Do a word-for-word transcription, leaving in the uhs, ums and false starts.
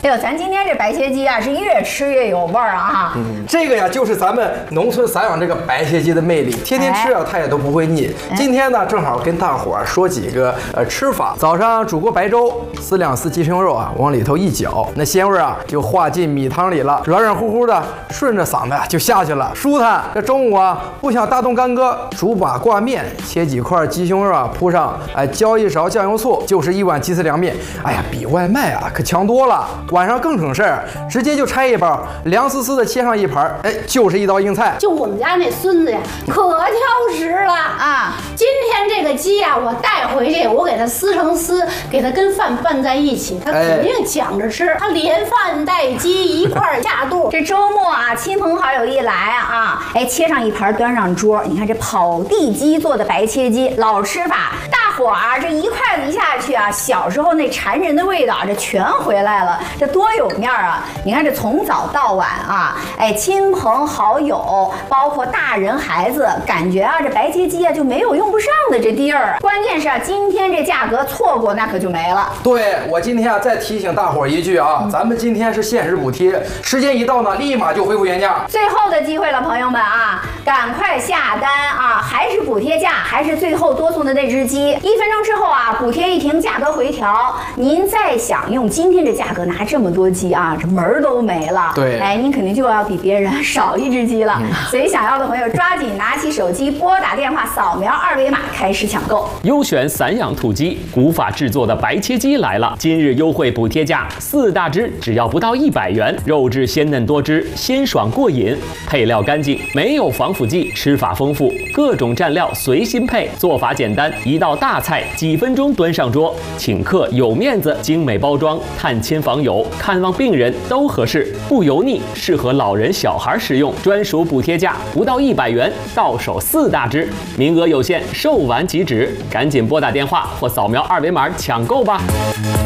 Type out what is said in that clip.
哎呦，咱今天这白切鸡啊，是越吃越有味儿啊！ 嗯，这个呀，就是咱们农村散养这个白切鸡的魅力，天天吃啊，它也都不会腻。 哎、 今天呢，正好跟大伙儿说几个呃吃法。早上煮锅白粥，四两丝鸡胸肉啊，往里头一搅，那鲜味啊就化进米汤里了，软软乎乎的，顺着嗓子就下去了，舒坦。这中午啊，不想大动干戈，煮把挂面，切几块鸡胸肉啊，铺上，哎，浇一勺酱油醋，就是一碗鸡丝凉面。哎呀，比外卖啊可强多了。晚上更省事儿，直接就拆一包，凉丝丝的切上一盘，哎，就是一道硬菜。 就我们家那孙子呀，可挑食了啊！今天这个鸡呀，我带回去，我给它撕成丝，给它跟饭拌在一起，它肯定抢着吃。它连饭带鸡一块儿下肚。 这周末啊，亲朋好友一来啊，哎，切上一盘端上桌。你看这跑地鸡做的白切鸡，老吃法，大伙儿啊，这一筷子一下去啊，小时候那馋人的味道这全回来了，这多有面儿啊！你看这从早到晚啊，哎，亲朋好友，包括大人孩子，感觉啊，这白切鸡啊就没有用不上的这地儿。关键是啊，今天这价格错过那可就没了。 对，我今天啊再提醒大伙儿一句啊，嗯、咱们今天是限时补贴，时间一到呢，立马就恢复原价。 最后的机会了，朋友们啊，赶快下单啊！还是补贴价，还是最后多送的那只鸡。一分钟之后啊，补贴一停，价格回调。您再想用今天这价格拿这么多鸡啊，这门儿都没了。 对， 哎，您肯定就要比别人少一只鸡了。嗯、所以想要的朋友抓紧拿起手机，拨打电话，扫描二维码开始抢购。 优选散养土鸡，古法制作的白切鸡来了！今日优惠补贴价，四大只只要不到一百元，肉质鲜嫩多汁，鲜爽过瘾，配料干净，没有防腐剂，吃法丰富，各种蘸料随心配，做法简单，一道大菜几分钟端上桌，请客有面子，精美包装，探亲访友、看望病人都合适，不油腻，适合老人小孩食用，专属补贴价不到一百元，到手四大只，名额有限，售完即止，赶紧拨打电话或扫描二维码抢购吧。